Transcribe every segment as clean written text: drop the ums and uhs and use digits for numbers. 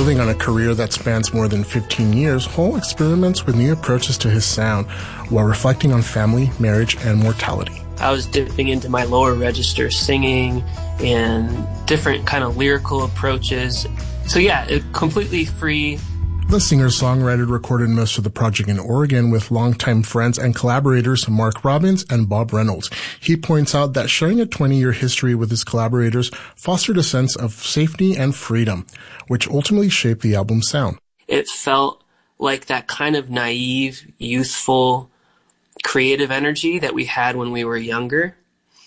Building on a career that spans more than 15 years, Hole experiments with new approaches to his sound while reflecting on family, marriage, and mortality. I was dipping into my lower register singing and different kind of lyrical approaches. So yeah, completely free. The singer-songwriter recorded most of the project in Oregon with longtime friends and collaborators Mark Robbins and Bob Reynolds. He points out that sharing a 20-year history with his collaborators fostered a sense of safety and freedom, which ultimately shaped the album's sound. It felt like that kind of naive, youthful, creative energy that we had when we were younger,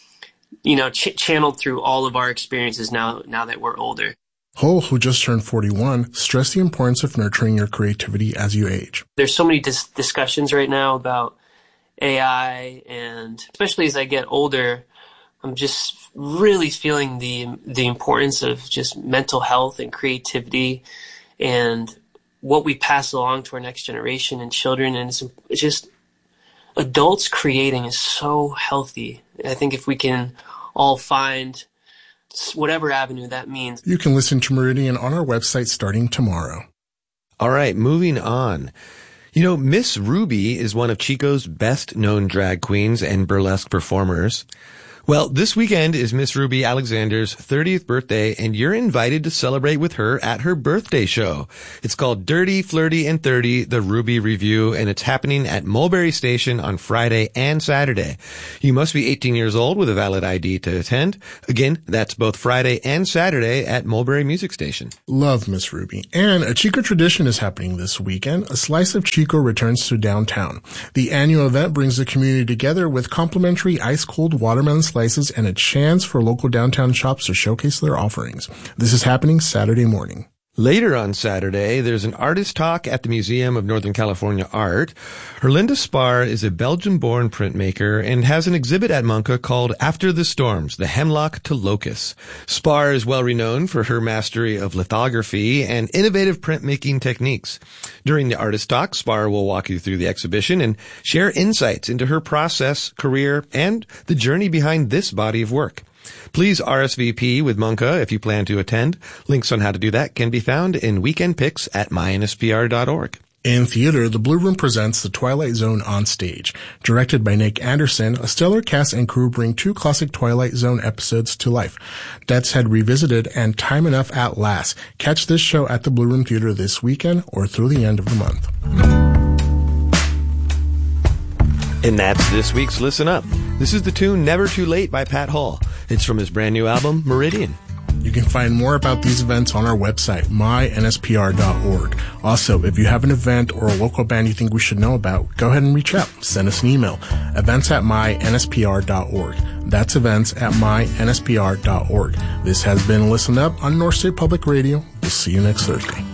channeled through all of our experiences now that we're older. Hole, who just turned 41, stressed the importance of nurturing your creativity as you age. There's so many discussions right now about AI, and especially as I get older, I'm just really feeling the importance of just mental health and creativity and what we pass along to our next generation and children. And it's just adults creating is so healthy. I think if we can all find whatever avenue that means. You can listen to Meridian on our website starting tomorrow. All right, moving on. Miss Ruby is one of Chico's best-known drag queens and burlesque performers. Well, this weekend is Miss Ruby Alexander's 30th birthday, and you're invited to celebrate with her at her birthday show. It's called Dirty, Flirty, and 30, the Ruby Review, and it's happening at Mulberry Station on Friday and Saturday. You must be 18 years old with a valid ID to attend. Again, that's both Friday and Saturday at Mulberry Music Station. Love Miss Ruby. And a Chico tradition is happening this weekend. A Slice of Chico returns to downtown. The annual event brings the community together with complimentary ice-cold watermelon slices and a chance for local downtown shops to showcase their offerings. This is happening Saturday morning. Later on Saturday, there's an artist talk at the Museum of Northern California Art. Herlinda Spar is a Belgian-born printmaker and has an exhibit at Munca called After the Storms, The Hemlock to Locust. Spar is well renowned for her mastery of lithography and innovative printmaking techniques. During the artist talk, Spar will walk you through the exhibition and share insights into her process, career, and the journey behind this body of work. Please RSVP with Munca if you plan to attend. Links on how to do that can be found in weekend picks at mynspr.org. In theater, the Blue Room presents The Twilight Zone on Stage. Directed by Nick Anderson, a stellar cast and crew bring two classic Twilight Zone episodes to life. Death's Head Revisited and Time Enough at Last. Catch this show at the Blue Room Theater this weekend or through the end of the month. And that's this week's Listen Up. This is the tune Never Too Late by Pat Hall. It's from his brand new album, Meridian. You can find more about these events on our website, mynspr.org. Also, if you have an event or a local band you think we should know about, go ahead and reach out. Send us an email, events@mynspr.org. That's events@mynspr.org. This has been Listen Up on North State Public Radio. We'll see you next Thursday.